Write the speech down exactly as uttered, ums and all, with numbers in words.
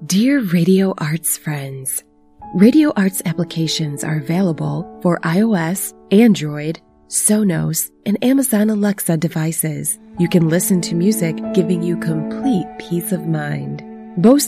Dear Radio Arts friends, Radio Arts applications are available for iOS, Android, Sonos, and Amazon Alexa devices. You can listen to music giving you complete peace of mind. Both